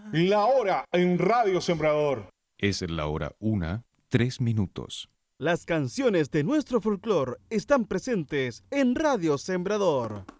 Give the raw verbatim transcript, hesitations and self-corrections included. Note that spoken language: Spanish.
La hora en Radio Sembrador. Es la hora una, tres minutos. Las canciones de nuestro folclore están presentes en Radio Sembrador.